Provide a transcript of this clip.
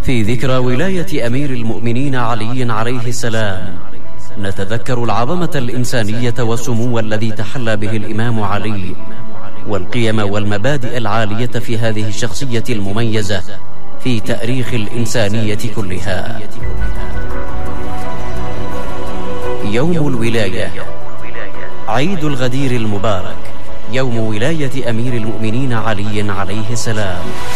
في ذكرى ولاية أمير المؤمنين علي عليه السلام نتذكر العظمة الإنسانية والسمو الذي تحلى به الإمام علي، والقيم والمبادئ العالية في هذه الشخصية المميزة في تاريخ الإنسانية كلها. يوم الولاية، عيد الغدير المبارك، يوم ولاية أمير المؤمنين علي عليه السلام.